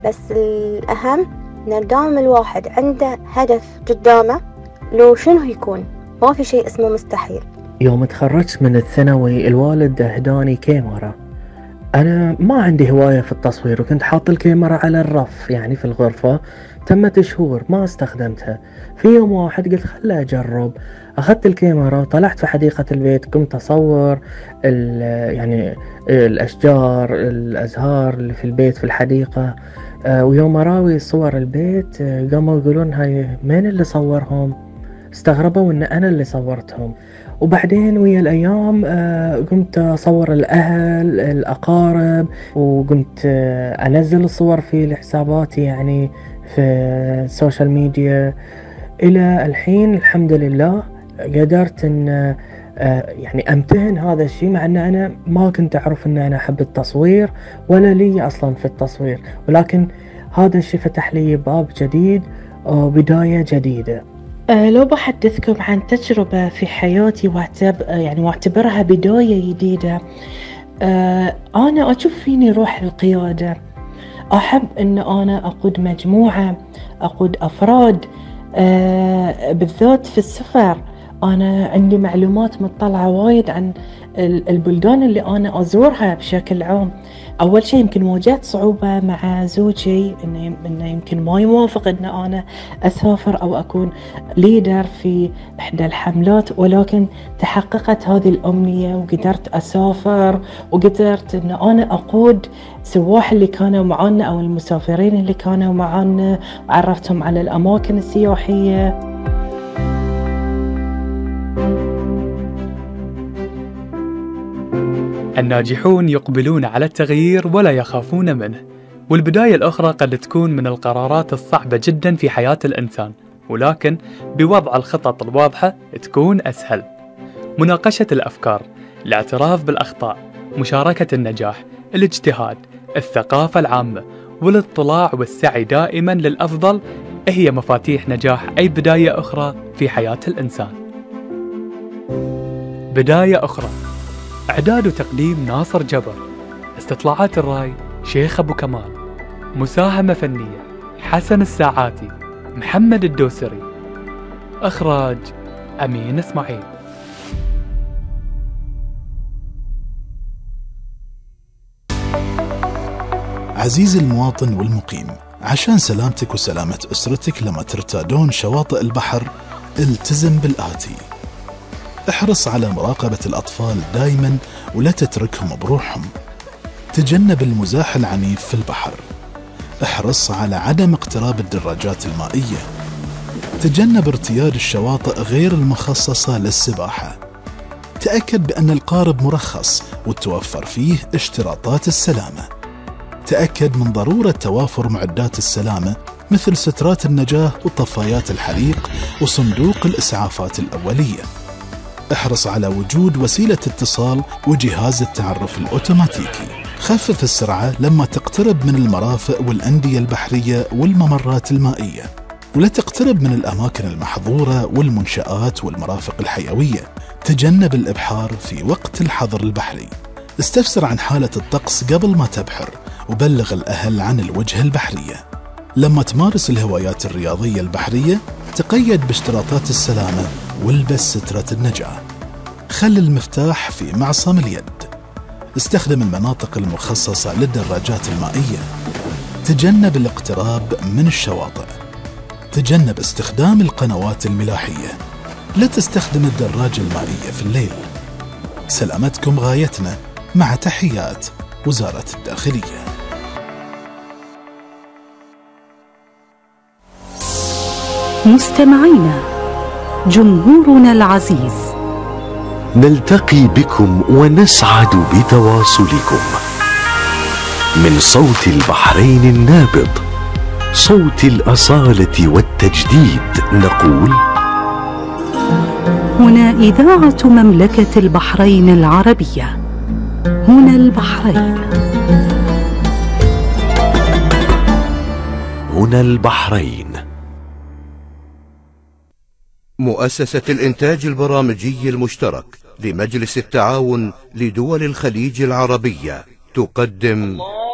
بس الأهم إن دام الواحد عنده هدف قدامه لو شنو يكون، ما في شيء اسمه مستحيل. يوم تخرجت من الثانوي الوالد اهداني كاميرا. أنا ما عندي هواية في التصوير، وكنت حاط الكاميرا على الرف يعني في الغرفة. تمت شهور ما استخدمتها. في يوم واحد قلت خلي أجرب. أخذت الكاميرا، طلعت في حديقة البيت، كنت أصور يعني الأشجار، الأزهار اللي في البيت في الحديقة. ويوم أراوي صور البيت قاموا يقولون هاي مين اللي صورهم؟ استغربوا ان انا اللي صورتهم. وبعدين ويا الايام قمت اصور الاهل الاقارب، وقمت انزل الصور في حساباتي يعني في السوشيال ميديا. الى الحين الحمد لله قدرت ان يعني امتهن هذا الشيء، مع ان انا ما كنت اعرف ان انا احب التصوير ولا لي اصلا في التصوير، ولكن هذا الشيء فتح لي باب جديد وبداية جديدة. لو بحدثكم عن تجربة في حياتي واعتبرها بداية جديدة. أنا أشوف فيني روح القيادة، أحب أن أنا أقود مجموعة، أقود أفراد، بالذات في السفر. أنا عندي معلومات مطلعة وايد عن البلدان اللي أنا أزورها بشكل عام. أول شيء يمكن واجهت صعوبة مع زوجي إنه يمكن ما يوافق إن أنا أسافر أو أكون ليدر في إحدى الحملات، ولكن تحققت هذه الأمنية وقدرت أسافر، وقدرت إن أنا أقود السواح اللي كانوا معنا أو المسافرين اللي كانوا معنا، وعرفتهم على الأماكن السياحية. الناجحون يقبلون على التغيير ولا يخافون منه، والبداية الأخرى قد تكون من القرارات الصعبة جدا في حياة الإنسان، ولكن بوضع الخطط الواضحة تكون أسهل. مناقشة الأفكار، الاعتراف بالأخطاء، مشاركة النجاح، الاجتهاد، الثقافة العامة، والاطلاع والسعي دائما للأفضل هي مفاتيح نجاح أي بداية أخرى في حياة الإنسان. بداية أخرى، إعداد وتقديم ناصر جبر، استطلاعات الرأي شيخ أبو كمال، مساهمة فنية حسن الساعاتي، محمد الدوسري، إخراج أمين إسماعيل. عزيزي المواطن والمقيم، عشان سلامتك وسلامة أسرتك لما ترتادون شواطئ البحر التزم بالآتي: احرص على مراقبة الأطفال دائما ولا تتركهم بروحهم. تجنب المزاح العنيف في البحر. احرص على عدم اقتراب الدراجات المائية. تجنب ارتياد الشواطئ غير المخصصة للسباحة. تأكد بأن القارب مرخص وتوفر فيه اشتراطات السلامة. تأكد من ضرورة توافر معدات السلامة مثل سترات النجاة وطفايات الحريق وصندوق الإسعافات الأولية. احرص على وجود وسيلة اتصال وجهاز التعرف الأوتوماتيكي. خفف السرعة لما تقترب من المرافق والأندية البحرية والممرات المائية، ولا تقترب من الأماكن المحظورة والمنشآت والمرافق الحيوية. تجنب الإبحار في وقت الحظر البحري. استفسر عن حالة الطقس قبل ما تبحر، وبلغ الأهل عن الوجهة البحرية. لما تمارس الهوايات الرياضية البحرية تقيد باشتراطات السلامة والبس سترة النجاة. خل المفتاح في معصم اليد. استخدم المناطق المخصصة للدراجات المائية. تجنب الاقتراب من الشواطئ. تجنب استخدام القنوات الملاحية. لا تستخدم الدراجة المائية في الليل. سلامتكم غايتنا، مع تحيات وزارة الداخلية. مستمعينا، جمهورنا العزيز، نلتقي بكم ونسعد بتواصلكم من صوت البحرين النابض، صوت الأصالة والتجديد. نقول: هنا إذاعة مملكة البحرين العربية، هنا البحرين، هنا البحرين. مؤسسة الإنتاج البرامجي المشترك لمجلس التعاون لدول الخليج العربية تقدم